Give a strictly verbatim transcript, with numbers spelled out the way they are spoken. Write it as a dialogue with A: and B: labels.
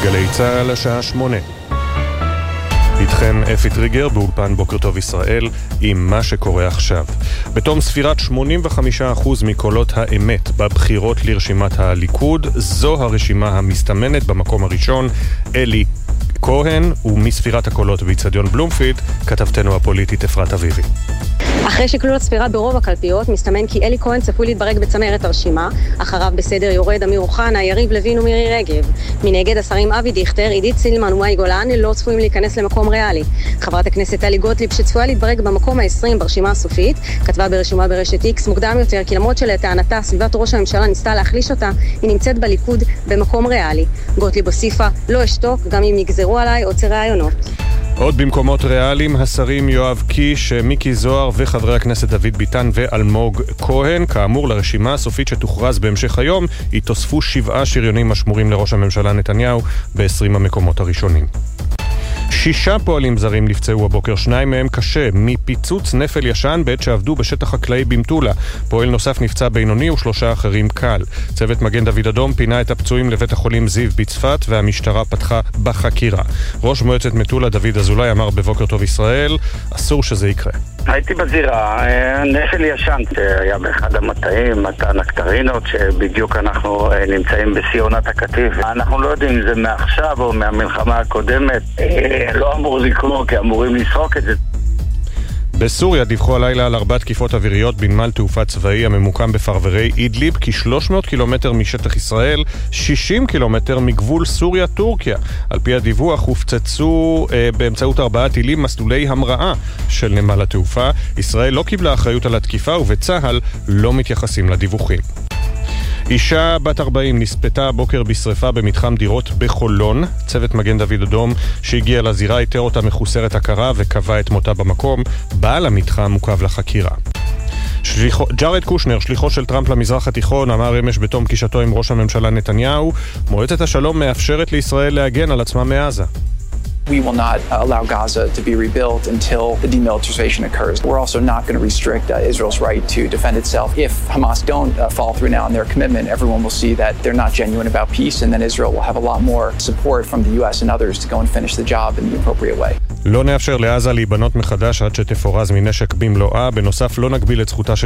A: גלי צהל השעה שמונה. איתכם אפי טריגר באולפן בוקר טוב ישראל עם מה שקורה עכשיו. בתום ספירת שמונים וחמישה אחוז מקולות האמת בבחירות לרשימת הליכוד, זו הרשימה המסתמנת. במקום הראשון אלי כהן, ומספירת הקולות באצטדיון בלומפילד כתבתנו הפוליטית אפרת אביבי.
B: אחרי שקלול הספירה ברוב הקלפיות, מסתמן כי אלי כהן צפוי להתברג בצמרת הרשימה. אחריו בסדר יורד אמיר אוחנה, יריב לוין ומירי רגב. מנגד השרים אבי דיכטר, עידית סילמן ומאי גולן לא צפויים להיכנס למקום ריאלי. חברת הכנסת טלי גוטליב, שצפויה להתברג במקום ה-עשרים ברשימה הסופית, כתבה ברשימה ברשת איקס מוקדם יותר כי למרות שלטענתה סביבת ראש הממשלה ניסתה להחליש אותה, היא נמצאת בליכוד במקום ריאלי. גוטליב הוסיפה, לא אשתוק גם אם יגזרו עליי עוצר רעיונות.
A: עוד במקומות ריאליים, השרים יואב קיש, מיקי זוהר וחברי הכנסת דוד ביטן ואלמוג כהן. כאמור, לרשימה הסופית שתוכרז בהמשך היום יתוספו שבעה שריונים השמורים לראש הממשלה נתניהו ב-עשרים המקומות הראשונים. שישה פועלים זרים נפצעו הבוקר, שניים מהם קשה, מפיצוץ נפל ישן בעת שעבדו בשטח חקלאי במטולה. פועל נוסף נפצע בינוני ושלושה אחרים קל. צוות מגן דוד אדום פינה את הפצועים לבית החולים זיו בצפת, והמשטרה פתחה בחקירה. ראש מועצת מטולה דוד אזולאי אמר בבוקר טוב ישראל, אסור שזה יקרה.
C: הייתי בזירה, נפל ישן שהיה באחד המטעים, מטע נקטרינות, שבדיוק אנחנו נמצאים בסיונת הקטיף. אנחנו לא יודעים אם זה מעכשיו או מהמלחמה הקודמת, לא אמור לקרוא כי אמורים לסרוק את זה.
A: בסוריה דיווחו הלילה על ארבע תקיפות אוויריות בנמל תעופה צבאי הממוקם בפרברי אידליב, כ-שלוש מאות קילומטר משטח ישראל, שישים קילומטר מגבול סוריה-טורקיה. על פי הדיווח הופצצו אה, באמצעות ארבעה טילים מסלולי המראה של נמל התעופה. ישראל לא קיבלה אחריות על התקיפה ובצהל לא מתייחסים לדיווחים. אישה בת ארבעים נספתה הבוקר בשריפה במתחם דירות בחולון. צוות מגן דוד אדום שהגיע לזירה איתר אותה מחוסרת הכרה וקבע את מותה במקום. בעל המתחם מוקב לחקירה. שליחו, ג'ארד קושנר, שליחו של טראמפ למזרח התיכון, אמר אמש בתום פגישתו עם ראש הממשלה נתניהו, מועצת השלום מאפשרת לישראל להגן על עצמה מעזה.
D: We will not allow Gaza to be rebuilt until the demilitarization occurs. We're also not going to restrict uh, Israel's right to defend itself. If Hamas don't uh, follow through now on their commitment, everyone will see that they're not genuine about peace, and then Israel will have a lot more support from the U S and others to go and finish the job in the appropriate way.
A: לא נאפשר לעזה להיבנות מחדש עד שתפורז מנשק במלואה. בנוסף, לא נגביל את זכותה של